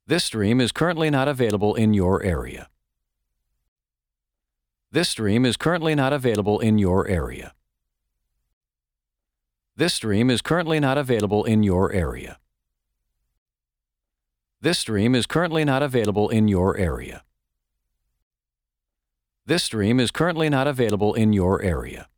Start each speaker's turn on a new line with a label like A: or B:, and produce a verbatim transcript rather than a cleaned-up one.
A: This stream is currently not available in your area. This stream is currently not available in your area. This stream is currently not available in your area. This stream is currently not available in your area. This stream is currently not available in your area.